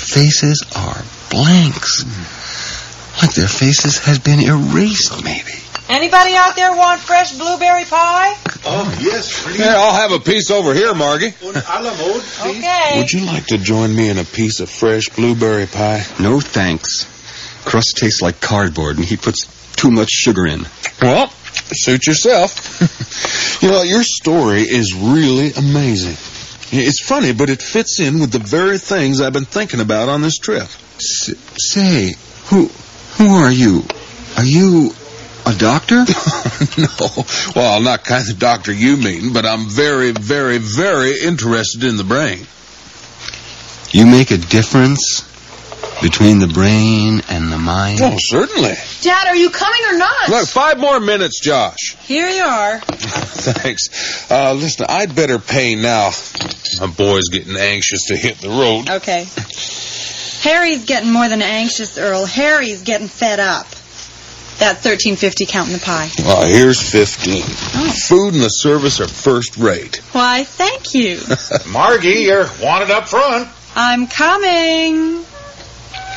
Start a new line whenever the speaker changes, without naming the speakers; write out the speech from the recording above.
faces are blanks. Like their faces has been erased, maybe.
Anybody out there want fresh blueberry pie?
Oh, yes, please.
Yeah, I'll have a piece over here, Margie.
Un a la mode, please.
Okay.
Would you like to join me in a piece of fresh blueberry pie?
No thanks. Crust tastes like cardboard, and he puts too much sugar in.
Well, suit yourself. You know, your story is really amazing. It's funny, but it fits in with the very things I've been thinking about on this trip.
Say, who are you? Are you a doctor?
No. Well, not kind of doctor you mean, but I'm very, very, very interested in the brain.
You make a difference between the brain and the mind?
Oh, certainly.
Dad, are you coming or not?
Look, 5 more minutes, Josh.
Here you are.
Thanks. Listen, I'd better pay now. My boy's getting anxious to hit the road.
Okay. Harry's getting more than anxious, Earl. Harry's getting fed up. That's $13.50 counting the pie.
Well, here's 15.
Oh.
Food and the service are first rate.
Why, thank you.
Margie, you're wanted up front.
I'm coming.